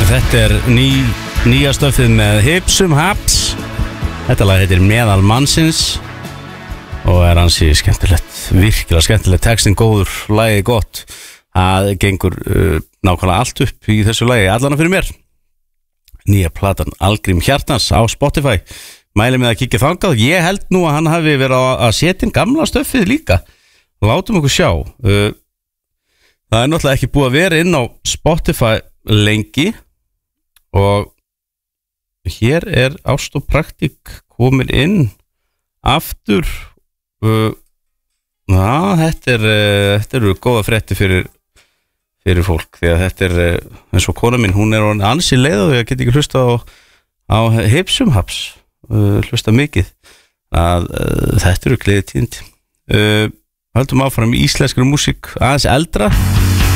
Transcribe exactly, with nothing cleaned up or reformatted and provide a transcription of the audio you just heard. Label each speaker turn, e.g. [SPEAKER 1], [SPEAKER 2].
[SPEAKER 1] Þetta er ný, nýja stöfið með Hipsum Haps. Þetta lag heitir Meðal mannsins og er ansi skemmtilegt, virkilega skemmtilegt, textin góður, lagið gott. Það gengur uh, nákvæmlega allt upp í þessu lagi, allana fyrir mér. Nýja platan Algrím Hjartans á Spotify. Mæli með að kíkja þangað. Ég held nú að hann hafi verið að setja inn gamla stöfið líka. Látum okkur sjá. uh, Það er náttúrulega ekki búið að vera inn á Spotify lengi og hér er Ást og Praktík komin inn aftur. uh, Na, þetta er uh, þetta eru góða fréttir fyrir fyrir fólk, því að þetta er uh, eins og kona mín, hún er ansi leið og ég get ekki hlusta á, á Hipsum Haps, uh, hlusta mikið að uh, þetta eru gleði tíðindi. uh, Höldum áfram í íslenskri músík, aðeins eldra.